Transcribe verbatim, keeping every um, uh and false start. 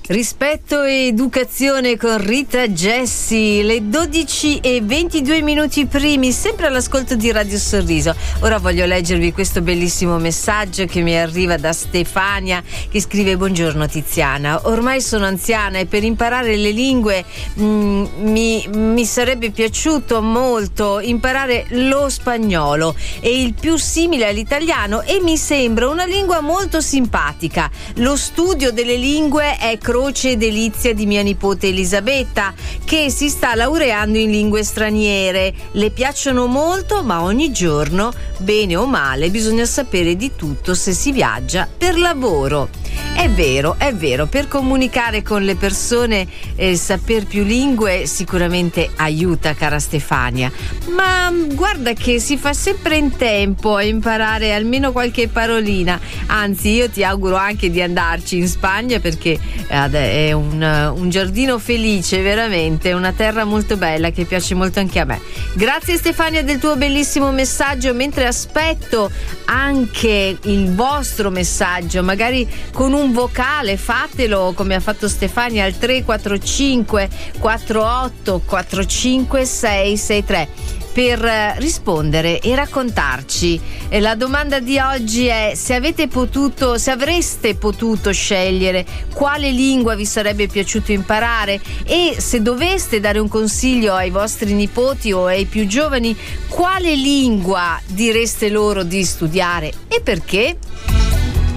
Rispetto e educazione con Rita Gessi, le dodici e ventidue minuti primi, sempre all'ascolto di Radio Sorriso. Ora voglio leggervi questo bellissimo messaggio che mi arriva da Stefania, che scrive: buongiorno Tiziana, ormai sono anziana e per imparare le lingue mh, mi, mi sarebbe piaciuto molto imparare lo spagnolo, è il più simile all'italiano e mi sembra una lingua molto simpatica. Lo studio delle lingue è croce e delizia di mia nipote Elisabetta, che si sta laureando in lingue straniere. Le piacciono molto, ma ogni giorno, bene o male, bisogna sapere di tutto se si viaggia per lavoro. È vero, è vero, per comunicare con le persone eh, saper più lingue sicuramente aiuta, cara Stefania, ma guarda che si fa sempre in tempo a imparare almeno qualche parolina. Anzi, io ti auguro anche di andarci in Spagna, perché eh, è un, un giardino felice, veramente, una terra molto bella che piace molto anche a me. Grazie Stefania del tuo bellissimo messaggio, mentre aspetto anche il vostro messaggio, magari con un vocale, fatelo come ha fatto Stefania al tre quattro cinque quattro otto quattro cinque sei sei tre per rispondere e raccontarci. E la domanda di oggi è: se avete potuto, se avreste potuto scegliere quale lingua vi sarebbe piaciuto imparare, e se doveste dare un consiglio ai vostri nipoti o ai più giovani, quale lingua direste loro di studiare e perché?